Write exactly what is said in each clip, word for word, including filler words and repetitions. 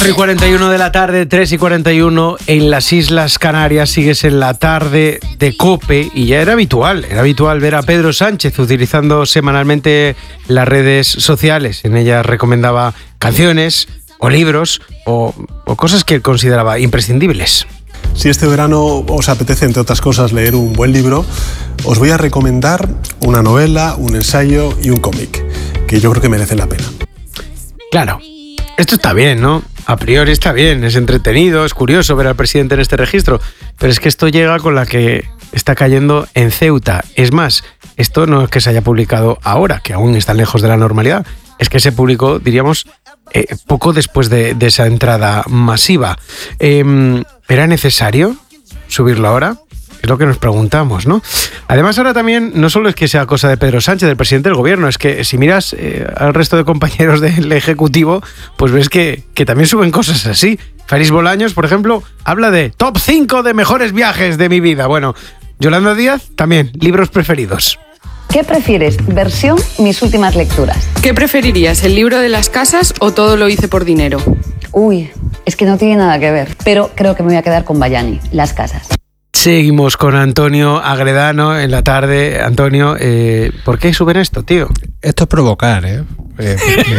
y cuarenta y uno de la tarde, tres y cuarenta y uno en las Islas Canarias. Sigues en la tarde de COPE y ya era habitual, era habitual ver a Pedro Sánchez utilizando semanalmente las redes sociales. En ellas recomendaba canciones o libros o, o cosas que él consideraba imprescindibles. Si este verano os apetece, entre otras cosas, leer un buen libro, os voy a recomendar una novela, un ensayo y un cómic, que yo creo que merecen la pena. Claro, esto está bien, ¿no? A priori está bien, es entretenido, es curioso ver al presidente en este registro, pero es que esto llega con la que está cayendo en Ceuta. Es más, esto no es que se haya publicado ahora, que aún está lejos de la normalidad, es que se publicó, diríamos, eh, poco después de, de esa entrada masiva. Eh, ¿Era necesario subirlo ahora? Es lo que nos preguntamos, ¿no? Además, ahora también no solo es que sea cosa de Pedro Sánchez, del presidente del gobierno, es que si miras eh, al resto de compañeros del Ejecutivo, pues ves que, que también suben cosas así. Félix Bolaños, por ejemplo, habla de top cinco de mejores viajes de mi vida. Bueno, Yolanda Díaz, también, libros preferidos. ¿Qué prefieres? Versión Mis últimas lecturas. ¿Qué preferirías, el libro de las casas o Todo lo hice por dinero? Uy, es que no tiene nada que ver, pero creo que me voy a quedar con Bayani, Las casas. Seguimos con Antonio Agredano en la tarde. Antonio, eh, ¿por qué suben esto, tío? Esto es provocar, ¿eh? eh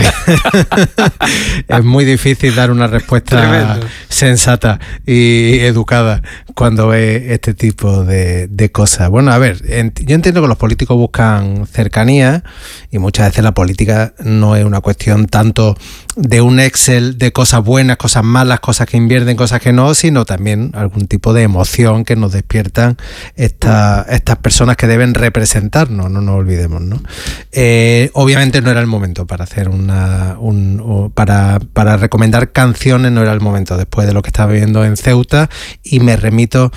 es muy difícil dar una respuesta Tremendo. sensata y educada cuando ve este tipo de, de cosas. Bueno, a ver, ent- yo entiendo que los políticos buscan cercanía y muchas veces la política no es una cuestión tanto de un Excel de cosas buenas, cosas malas, cosas que invierten, cosas que no, sino también algún tipo de emoción que nos despiertan esta, estas personas que deben representarnos, no nos olvidemos, ¿no? Eh, obviamente no era el momento para hacer una un, para, para recomendar canciones, no era el momento después de lo que estaba viviendo en Ceuta, y me remito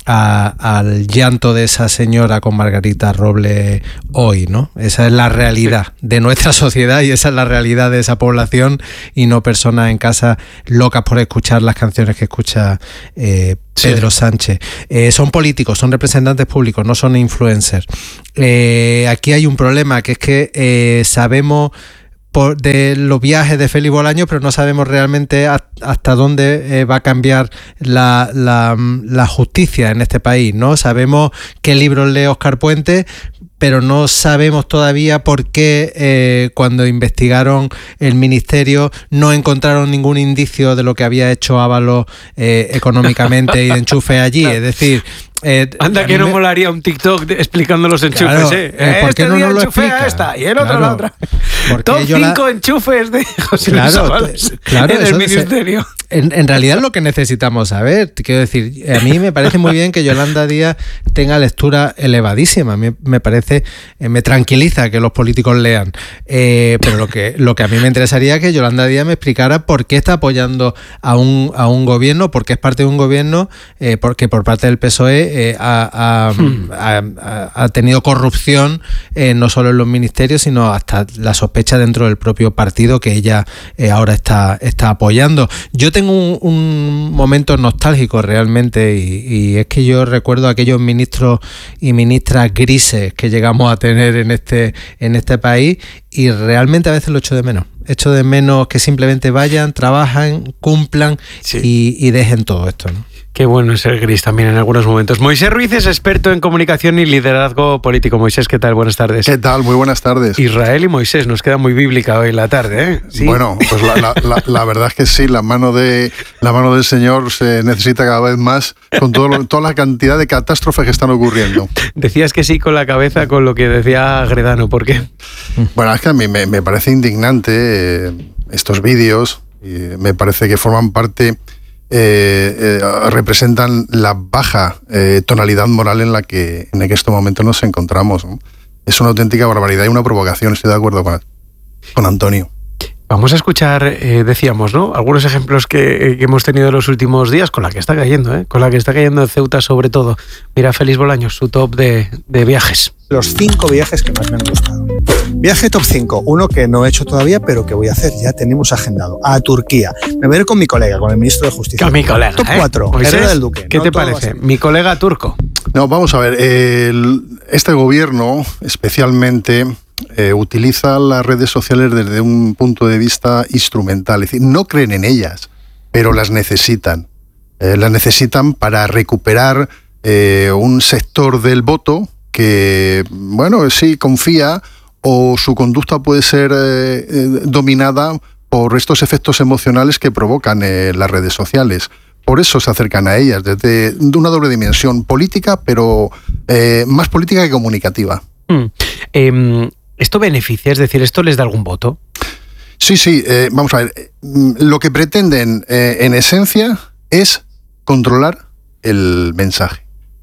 A, al llanto de esa señora con Margarita Robles hoy, ¿no? Esa es la realidad de nuestra sociedad y esa es la realidad de esa población, y no personas en casa locas por escuchar las canciones que escucha eh, Pedro sí. Sánchez. Eh, son políticos, son representantes públicos, no son influencers. Eh, aquí hay un problema, que es que eh, sabemos de los viajes de Félix Bolaños, pero no sabemos realmente hasta dónde va a cambiar la, la, la justicia en este país, ¿no? Sabemos qué libros lee Óscar Puente, pero no sabemos todavía por qué eh, cuando investigaron el ministerio no encontraron ningún indicio de lo que había hecho Ábalos eh, económicamente y de enchufe allí. Claro. Es decir, Eh, Anda que no me... molaría un TikTok de, explicando los enchufes, claro, ¿eh? eh ¿Por qué este no día nos lo enchufé explica? A esta y el otro claro, a la otra. Top cinco la... enchufes de José Luis claro, Ábalos claro, en el ministerio. Se, en, en realidad es lo que necesitamos saber. Quiero decir, a mí me parece muy bien que Yolanda Díaz tenga lectura elevadísima. A mí me parece, eh, me tranquiliza que los políticos lean. Eh, pero lo que, lo que a mí me interesaría es que Yolanda Díaz me explicara por qué está apoyando a un, a un gobierno, por qué es parte de un gobierno, eh, porque por parte del P S O E eh, ha, ha Ha, ha, ha tenido corrupción eh, no solo en los ministerios, sino hasta la sospecha dentro del propio partido que ella eh, ahora está, está apoyando. Yo tengo un, un momento nostálgico realmente, y, y es que yo recuerdo a aquellos ministros y ministras grises que llegamos a tener en este, en este país, y realmente a veces lo echo de menos. Echo de menos que simplemente vayan, trabajan, cumplan sí. y, y dejen todo esto, ¿no? Qué bueno es ser gris también en algunos momentos. Moisés Ruiz es experto en comunicación y liderazgo político. Moisés, ¿qué tal? Buenas tardes. ¿Qué tal? Muy buenas tardes. Israel y Moisés, nos queda muy bíblica hoy la tarde, ¿eh? ¿Sí? Bueno, pues la, la, la, la verdad es que sí, la mano, de, la mano del Señor se necesita cada vez más con todo lo, toda la cantidad de catástrofes que están ocurriendo. Decías que sí con la cabeza con lo que decía Agredano, ¿por qué? Bueno, es que a mí me, me parece indignante eh, estos vídeos, y me parece que forman parte... Eh, eh, representan la baja eh, tonalidad moral en la que en este momento nos encontramos, ¿no? Es una auténtica barbaridad y una provocación, estoy de acuerdo con, con Antonio. Vamos a escuchar, eh, decíamos, ¿no? Algunos ejemplos que, que hemos tenido en los últimos días, con la que está cayendo, ¿eh? Con la que está cayendo en Ceuta sobre todo. Mira, Félix Bolaños, su top de, de viajes. Los cinco viajes que más me han gustado. Viaje top cinco, uno que no he hecho todavía, pero que voy a hacer, ya tenemos agendado, a Turquía. Me voy a ir con mi colega, con el ministro de Justicia. Con mi colega, Top ¿eh? cuatro, Herrera del Duque. ¿Qué no te parece? Mi colega turco. No, vamos a ver, el, este gobierno especialmente... Eh, utiliza las redes sociales desde un punto de vista instrumental, es decir, no creen en ellas. pero las necesitan. Eh, las necesitan para recuperar eh, un sector del voto que, bueno, sí confía, o su conducta puede ser eh, eh, dominada por estos efectos emocionales que provocan eh, las redes sociales. Por eso se acercan a ellas, desde de una doble dimensión política, pero eh, más política que comunicativa. Mm. Eh, ¿Esto beneficia? Es decir, ¿esto les da algún voto? Sí, sí, eh, vamos a ver. Lo que pretenden eh, en esencia es controlar el mensaje.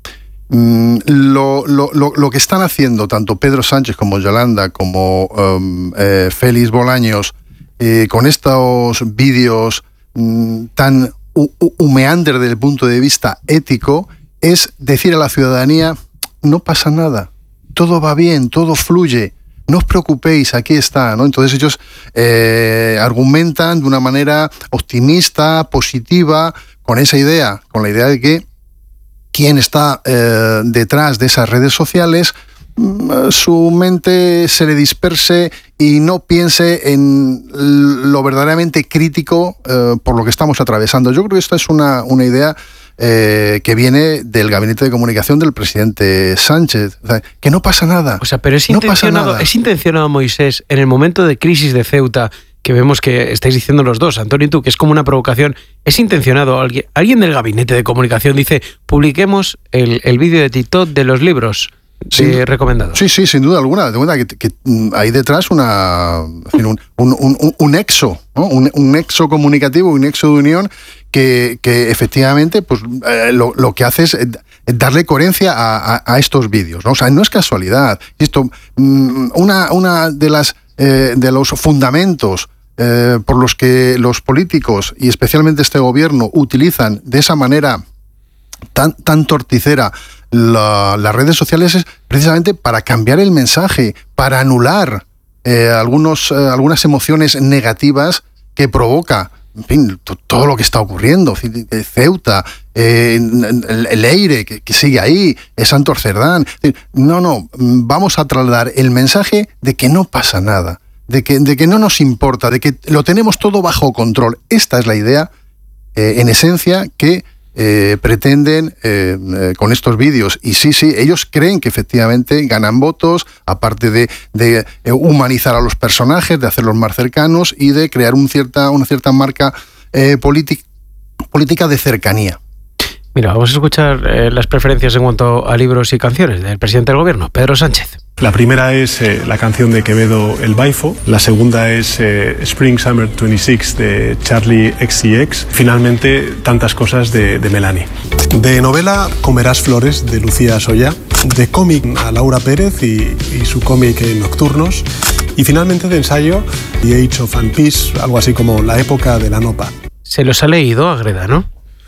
Mm, lo, lo, lo, lo que están haciendo tanto Pedro Sánchez como Yolanda, como um, eh, Félix Bolaños, eh, con estos vídeos mm, tan humeantes desde el punto de vista ético, es decir a la ciudadanía, no pasa nada, todo va bien, todo fluye, no os preocupéis, aquí está, ¿no? Entonces ellos eh, argumentan de una manera optimista, positiva, con esa idea, con la idea de que quien está eh, detrás de esas redes sociales, su mente se le disperse y no piense en lo verdaderamente crítico eh, por lo que estamos atravesando. Yo creo que esta es una, una idea eh, que viene del gabinete de comunicación del presidente Sánchez. O sea, que no pasa nada. O sea, pero es no intencionado, es intencionado, Moisés, en el momento de crisis de Ceuta, que vemos que estáis diciendo los dos, Antonio y tú, que es como una provocación, es intencionado. Alguien, alguien del gabinete de comunicación dice, publiquemos el, el vídeo de TikTok de los libros. Sí, eh, recomendado. Sí, sí, sin duda alguna. De cuenta que, que hay detrás una, un, un, un, un nexo, ¿no? un, un nexo comunicativo, un nexo de unión que, que efectivamente pues, eh, lo, lo que hace es darle coherencia a, a, a estos vídeos, ¿no? O sea, no es casualidad. Esto, una, una de las eh, de los fundamentos eh, por los que los políticos y especialmente este gobierno utilizan de esa manera tan, tan torticera La, las redes sociales es precisamente para cambiar el mensaje, para anular eh, algunos, eh, algunas emociones negativas que provoca, en fin, to, todo lo que está ocurriendo. Ceuta, eh, el, el Eire, que, que sigue ahí, Santos Cerdán. No, no, vamos a trasladar el mensaje de que no pasa nada, de que, de que no nos importa, de que lo tenemos todo bajo control. Esta es la idea, eh, en esencia, que Eh, pretenden eh, eh, con estos vídeos. Y sí, sí, ellos creen que efectivamente ganan votos, aparte de, de eh, humanizar a los personajes, de hacerlos más cercanos y de crear un cierta, una cierta marca eh, política, política de cercanía. Mira, vamos a escuchar eh, las preferencias en cuanto a libros y canciones del presidente del gobierno, Pedro Sánchez. La primera es eh, la canción de Quevedo, El Baifo. La segunda es eh, Spring Summer veintiséis de Charlie X C X. Finalmente, Tantas cosas de, de Melanie. De novela, Comerás flores de Lucía Soya. De cómic, a Laura Pérez y, y su cómic eh, Nocturnos. Y finalmente de ensayo, The Age of Peace, algo así como La época de la nopa. Se los ha leído, Agreda, ¿no?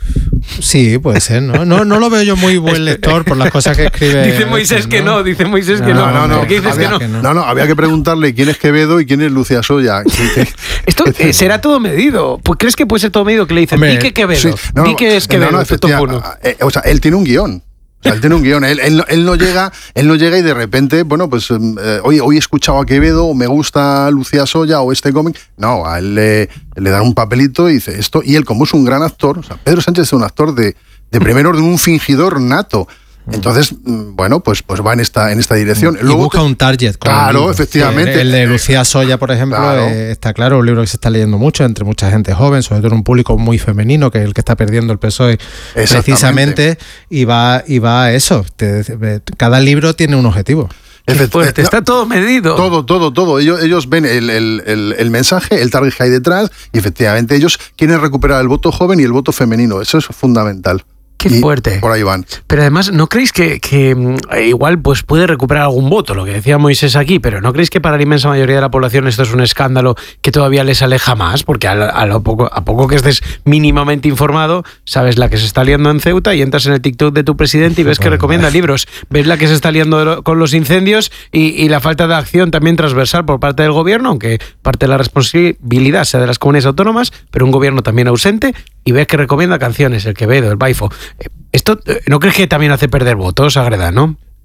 Sí, puede ser, ¿no? No, no lo veo yo muy buen lector por las cosas que escribe. Dice Moisés que no, dice Moisés que no. No, no, ¿Por qué dices había, que no? No, no, había que preguntarle quién es Quevedo y quién es Lucía Soya. Esto eh, será todo medido. Pues ¿crees que puede ser todo medido? Que le dicen, di que Quevedo, sí, no, di que es Quevedo, no, no, efectivamente, eh, o sea, él tiene un guión. O sea, él tiene un guión, él, él, él, no llega, él no llega y de repente, bueno, pues eh, hoy, hoy he escuchado a Quevedo, o me gusta Lucía Soya o este cómic. No, a él le, le dan un papelito y dice esto, y él como es un gran actor, o sea, Pedro Sánchez es un actor de, de primer orden, un fingidor nato. Entonces, bueno, pues, pues va en esta, en esta dirección. Y Luego, busca un target. Claro, efectivamente. El, el de Lucía Soya, por ejemplo, claro. eh, está claro, un libro que se está leyendo mucho entre mucha gente joven, sobre todo en un público muy femenino, que es el que está perdiendo el P S O E precisamente, y va, y va a eso. Te, cada libro tiene un objetivo. Fuerte, está todo medido. Todo, todo, todo. Ellos, ellos ven el, el, el, el mensaje, el target que hay detrás, y efectivamente ellos quieren recuperar el voto joven y el voto femenino. Eso es fundamental. Qué y fuerte. Por ahí van. Pero además, ¿no creéis que, que igual pues puede recuperar algún voto? Lo que decía Moisés aquí, pero ¿no creéis que para la inmensa mayoría de la población esto es un escándalo que todavía les aleja más? Porque a, a, lo poco, a poco que estés mínimamente informado, sabes la que se está liando en Ceuta y entras en el TikTok de tu presidente y ves que recomienda libros. Ves la que se está liando con los incendios y, y la falta de acción también transversal por parte del gobierno, aunque parte de la responsabilidad sea de las comunidades autónomas, pero un gobierno también ausente, y ves que recomienda canciones, el Quevedo, el Baifo. ¿Esto no crees que también hace perder votos, Agreda, no?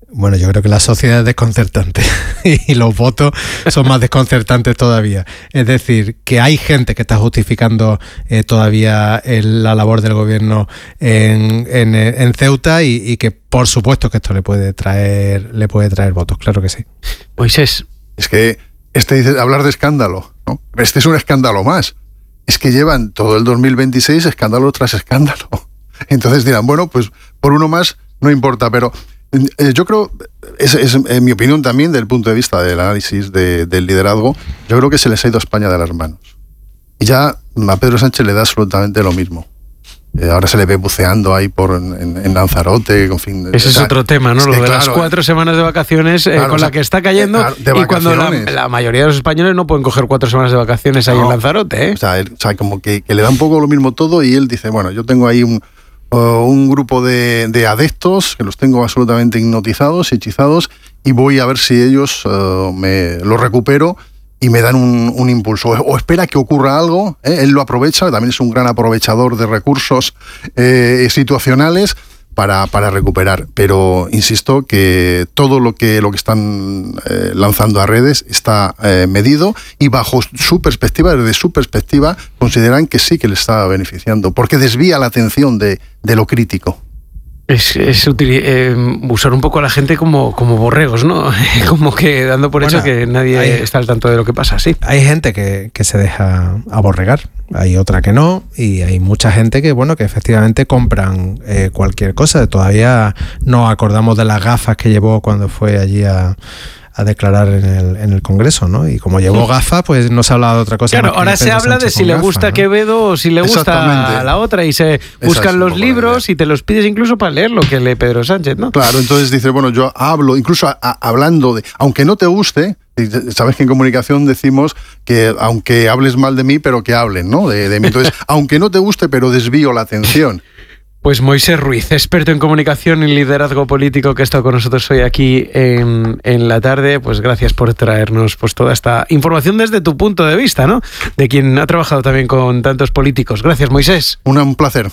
Bueno, yo creo que la sociedad es desconcertante y los votos son más desconcertantes todavía. Es decir, que hay gente que está justificando eh, todavía el, la labor del gobierno en, en, en Ceuta y, y que por supuesto que esto le puede traer le puede traer votos, claro que sí. Moisés. Es que este dice hablar de escándalo, ¿no? Este es un escándalo más. Es que llevan todo el dos mil veintiséis escándalo tras escándalo. Entonces dirán, bueno, pues por uno más no importa, pero eh, yo creo, es, es en mi opinión también, desde el punto de vista del análisis de, del liderazgo, yo creo que se les ha ido a España de las manos. Y ya a Pedro Sánchez le da absolutamente lo mismo. Eh, ahora se le ve buceando ahí por en, en Lanzarote, en fin. Ese es o sea, otro tema, ¿no? es lo que, de claro, las cuatro semanas de vacaciones eh, claro, con o sea, la que está cayendo eh, claro, y cuando la, la mayoría de los españoles no pueden coger cuatro semanas de vacaciones ahí no, en Lanzarote, ¿eh? O sea, él, o sea como que, que le da un poco lo mismo todo y él dice, bueno, yo tengo ahí un, uh, un grupo de, de adeptos que los tengo absolutamente hipnotizados, hechizados y voy a ver si ellos uh, me lo recupero y me dan un, un impulso. O espera que ocurra algo, ¿eh? Él lo aprovecha, también es un gran aprovechador de recursos eh, situacionales para, para recuperar. Pero insisto que todo lo que, lo que están eh, lanzando a redes está eh, medido y bajo su perspectiva, desde su perspectiva, consideran que sí que le está beneficiando, porque desvía la atención de, de lo crítico. Es, es util, eh, usar un poco a la gente como, como borregos, ¿no? Como que dando por bueno, hecho que nadie hay, está al tanto de lo que pasa, sí. Hay gente que, que se deja aborregar, hay otra que no, y hay mucha gente que, bueno, que efectivamente compran eh, cualquier cosa. Todavía nos acordamos de las gafas que llevó cuando fue allí a... a declarar en el, en el Congreso, ¿no? Y como llevó gafas, pues no se habla de otra cosa. Claro, ahora se habla de si le gusta a Quevedo o si le gusta a la otra y se buscan los libros y te los pides incluso para leer lo que lee Pedro Sánchez, ¿no? Claro, entonces dice, bueno, yo hablo, incluso a, a, hablando de, aunque no te guste, sabes que en comunicación decimos que aunque hables mal de mí, pero que hablen, ¿no? De, de mí. Entonces, aunque no te guste, pero desvío la atención. Pues Moisés Ruiz, experto en comunicación y liderazgo político, que ha estado con nosotros hoy aquí en, en la tarde, pues gracias por traernos pues toda esta información desde tu punto de vista, ¿no? De quien ha trabajado también con tantos políticos. Gracias, Moisés. Un, un placer.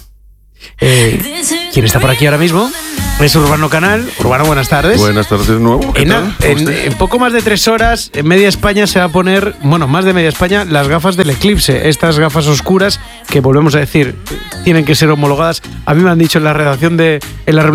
Eh, ¿Quién está por aquí ahora mismo? Es Urbano Canal. Urbano, buenas tardes. Buenas tardes de nuevo. En, en, en poco más de tres horas, en Media España se va a poner, bueno, más de Media España, las gafas del eclipse. Estas gafas oscuras que, volvemos a decir, tienen que ser homologadas. A mí me han dicho en la redacción de... En la